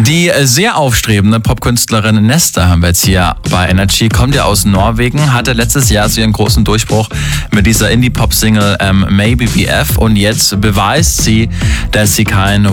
Die sehr aufstrebende Popkünstlerin Nesta haben wir jetzt hier bei Energy. Kommt ja aus Norwegen, hatte letztes Jahr so ihren großen Durchbruch mit dieser Indie-Pop-Single Maybe BF und jetzt beweist sie, dass sie kein